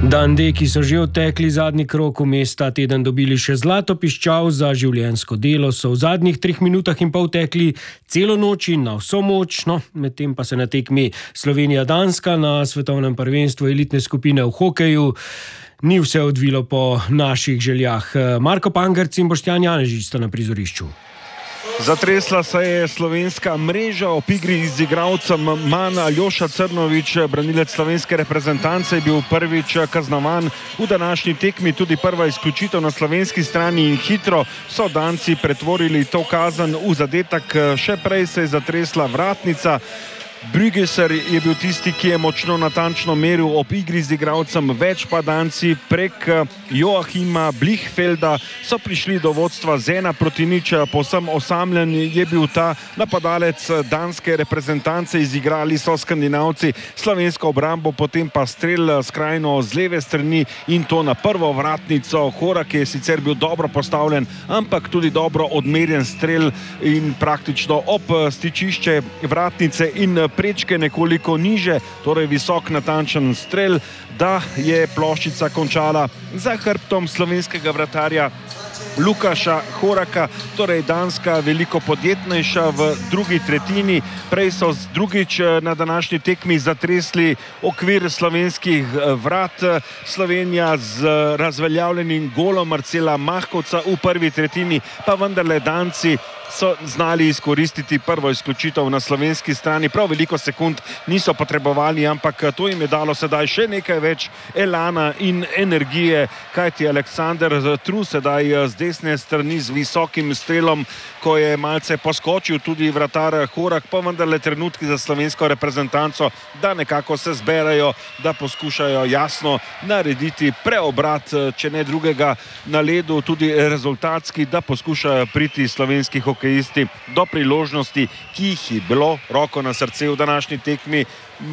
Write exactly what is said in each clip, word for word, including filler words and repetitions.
Dan D, ki so že odtekli zadnji krog, vmes ta teden dobili še zlato piščal za življenjsko delo, so v zadnjih treh minutah in pol tekli celo noč in na vso moč, no, medtem pa se na tekmi Slovenija-Danska na svetovnem prvenstvu elitne skupine v hokeju ni vse odvilo po naših željah. Marko Pangerc in Boštjan Janežič sta na prizorišču. Zatresla se je slovenska mreža ob igri z igralcem manj. Aljoša Crnovič, branilec slovenske reprezentance, je bil prvič kaznovan v današnji tekmi, tudi prva izključitev na slovenski strani in hitro so Danci pretvorili to kazen v zadetek. Še prej se je zatresla vratnica. Brüggeser je bil tisti, ki je močno natančno meril ob igri z igralcem, več pa Danci prek Joachima Blichfelda so prišli do vodstva z ena proti nič. Povsem osamljen je bil ta napadalec danske reprezentance, izigrali so Skandinavci slovensko obrambo, potem pa strel skrajno z leve strani in to na prvo vratnico. Horak je sicer bil dobro postavljen, ampak tudi dobro odmerjen strel in praktično ob stičišče vratnice in prečke nekoliko niže, torej visok natančen strel, da je ploščica končala za hrbtom slovenskega vratarja Lukaša Horaka, torej Danska veliko podjetnejša v drugi tretjini. Prej so drugič na današnji tekmi zatresli okvir slovenskih vrat. Slovenija z razveljavljenim golom Marcela Mahkovca v prvi tretjini, pa vendarle Danci so znali izkoristiti prvo izključitev na slovenski strani. Prav veliko sekund niso potrebovali, ampak to jim je dalo sedaj še nekaj več elana in energije, kajti Aleksander Tru sedaj z desne strani z visokim strelom, ko je malce poskočil tudi vratar Horak, pa vendarle trenutki za slovensko reprezentanco, da nekako se zberajo, da poskušajo jasno narediti preobrat, če ne drugega na ledu, tudi rezultatski, da poskušajo priti slovenski hokejisti do priložnosti, ki jih je bilo, roko na srce, v današnji tekmi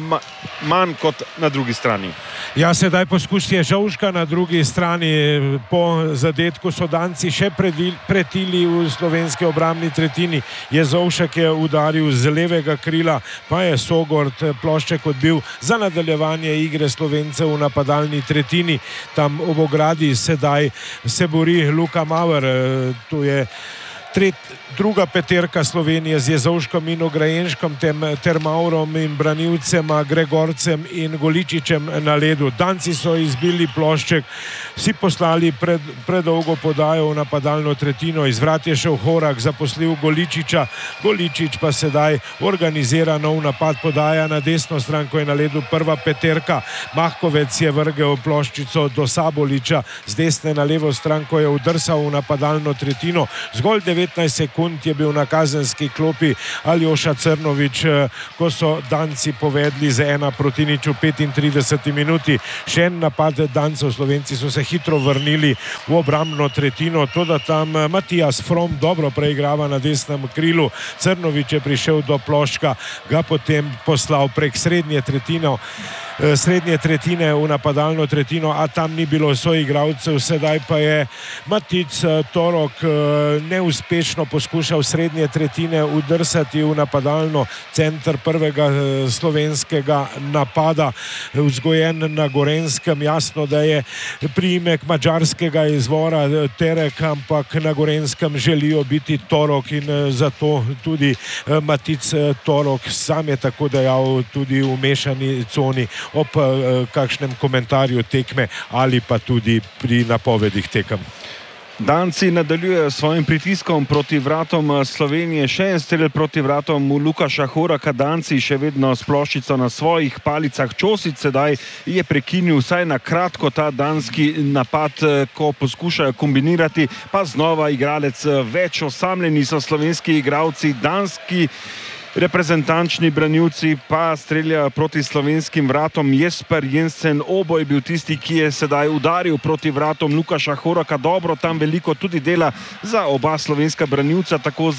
manj kot na drugi strani. Ja, sedaj poskus je Žovška na drugi strani. Po zadetku so Danci še pretili v slovenski obrambni tretjini. Jezovšek je udaril z levega krila, pa je Sogord plošček odbil za nadaljevanje igre Slovencev v napadalni tretjini. Tam ob ogradi sedaj se bori Luka Mauer. Tu je Tret, druga peterka Slovenije z Jezovškom in Ograjenškom ter Maurom in branilcema Gregorcem in Goličičem na ledu. Danci so izbili plošček, si poslali pred, predolgo podajo v napadalno tretjino, iz vrat je šel Horak, zaposlil Goličiča, Goličič pa sedaj organizira nov napad, podaja na desno stran, ko je na ledu prva peterka. Mahkovec je vrgel ploščico do Saboliča, z desne na levo stran, ko je udrsal v napadalno tretjino. Zgolj devetnajst sekund je bil na kazenski klopi Aljoša Crnovič, ko so Danci povedli z ena proti nič v petintrideseti minuti. Še en napad Dancev, Slovenci so se hitro vrnili v obrambno tretjino, toda tam Matijas From dobro preigrava na desnem krilu. Crnovič je prišel do ploščka, ga potem poslal prek srednje tretjino, srednje tretjine v napadalno tretjino, a tam ni bilo soigralcev. Sedaj pa je Matic Torok neuspešno poskušal srednje tretjine udrsati v napadalno center prvega slovenskega napada, vzgojen na Gorenjskem. Jasno, da je priimek madžarskega izvora Terek, ampak na Gorenjskem želijo biti Torok in zato tudi Matic Torok, sam je tako dejal tudi v mešani coni ob kakšnem komentarju tekme ali pa tudi pri napovedih tekem. Danci nadaljujejo svojim pritiskom proti vratom Slovenije. Še en strel proti vratom Lukaša Horaka. Danci še vedno s ploščico na svojih palicah. Čosić sedaj je prekinil vsaj na kratko ta danski napad, ko poskušajo kombinirati, pa znova igralec več. Osamljeni so slovenski igralci, danski reprezentančni branilci pa streljajo proti slovenskim vratom. Jesper Jensen Obo je bil tisti, ki je sedaj udaril proti vratom Lukaša Horaka. Dobro, tam veliko tudi dela za oba slovenska branilca, tako za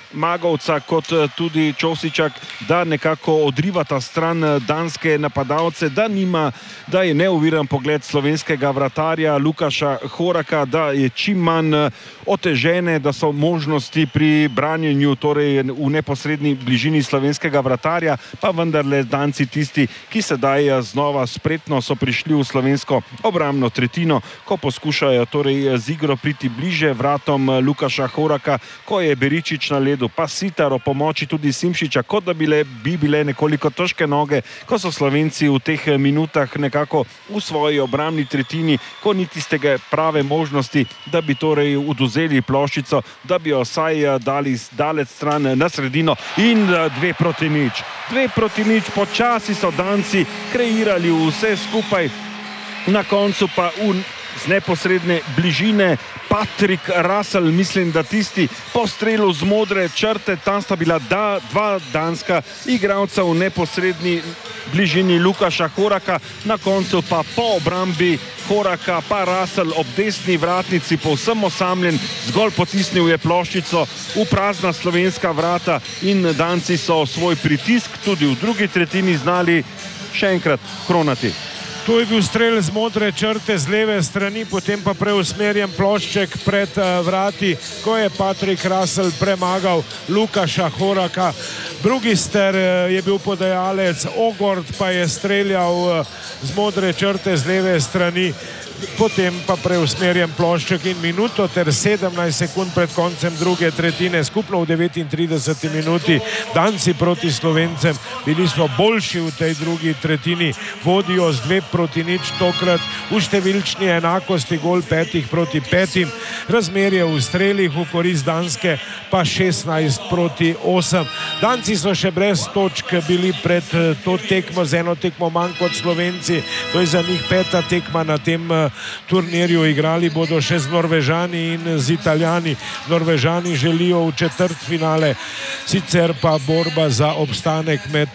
Magovca kot tudi Čosičak, da nekako odrivata stran danske napadalce, da nima, da je neoviran pogled slovenskega vratarja Lukaša Horaka, da je čim manj otežene, da so možnosti pri branjenju, torej v neposredni bližini slovenskega vratarja, pa vendarle Danci tisti, ki sedaj znova spretno so prišli v slovensko obrambno tretjino, ko poskušajo torej z igro priti bliže vratom Lukaša Horaka, ko je Beričič na ledu, pa Sitar o pomoči tudi Simšiča, kot da bile, bi bile nekoliko težke noge, ko so Slovenci v teh minutah nekako v svoji obrambni tretjini, ko ni tistega prave možnosti, da bi torej odvzeli ploščico, da bi jo vsaj dali daleč stran na sredino in dve proti nič. Dve proti nič, počasi so Danci kreirali vse skupaj, na koncu pa v z neposredne bližine Patrik Russell, mislim, da tisti po strelu z modre črte, tam sta bila da, dva danska igralca v neposredni bližini Lukaša Horaka, na koncu pa po obrambi Horaka pa Russell ob desni vratnici povsem osamljen, zgolj potisnil je ploščico v prazna slovenska vrata in Danci so svoj pritisk tudi v drugi tretjini znali še enkrat kronati. To je bil strel z modre črte z leve strani, potem pa preusmerjen plošček pred vrati, ko je Patrik Russell premagal Lukaša Horaka. Brugister je bil podajalec, Ogord pa je streljal z modre črte z leve strani, potem pa preusmerjen plošček in minuto ter sedemnajst sekund pred koncem druge tretjine, skupno v devetintrideseti minuti. Danci proti Slovencem, bili so boljši v tej drugi tretjini, vodijo z dve proti nič, tokrat v številčni enakosti, gol petih proti petim, razmerje v strelih v korist Danske pa šestnajst proti osem. Danci so še brez točk bili pred to tekmo, z eno tekmo manj kot Slovenci, to je za njih peta tekma na tem turnirju, igrali bodo še z Norvežani in z Italijani. Norvežani želijo v četrtfinale, sicer pa borba za obstanek med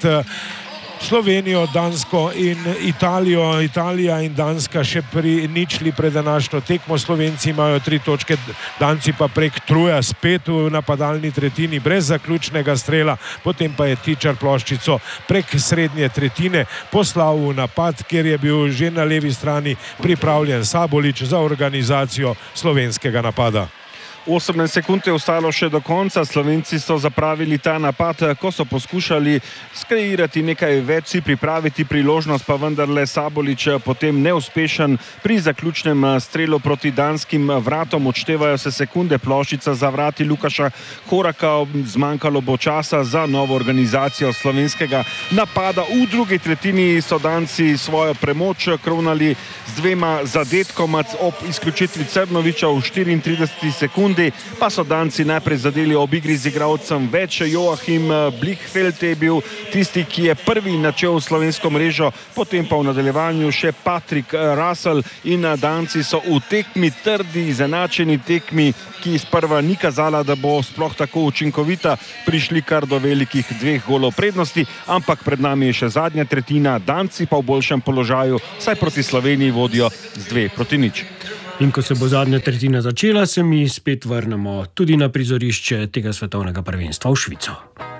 Slovenijo, Dansko in Italijo. Italija in Danska še pri ničli pred današnjo tekmo. Slovenci imajo tri točke, Danci pa prek truja spet v napadalni tretjini brez zaključnega strela, potem pa je Tičar ploščico prek srednje tretjine poslal v napad, kjer je bil že na levi strani pripravljen Sabolič za organizacijo slovenskega napada. osemnajst sekund je ostalo še do konca, Slovenci so zapravili ta napad, ko so poskušali skreirati nekaj več, si pripraviti priložnost, pa vendarle Sabolič potem neuspešen pri zaključnem strelu proti danskim vratom, odštevajo se sekunde, ploščica za vrati Lukaša Horaka, zmanjkalo bo časa za novo organizacijo slovenskega napada. V drugi tretjini so Danci svojo premoč kronali z dvema zadetkoma ob izključitvi Crnoviča v štiriintrideseti sekundi, pa so Danci najprej zadeli ob igri z igralcem več. Joachim Blichfeld je bil tisti, ki je prvi načel slovensko mrežo, potem pa v nadaljevanju še Patrik Russell in Danci so v tekmi, trdi, izenačeni tekmi, ki sprva ni kazala, da bo sploh tako učinkovita, prišli kar do velikih dveh golov prednosti, ampak pred nami je še zadnja tretjina, Danci pa v boljšem položaju, saj proti Sloveniji vodijo z dve proti nič. In ko se bo zadnja tretjina začela, se mi spet vrnemo tudi na prizorišče tega svetovnega prvenstva v Švico.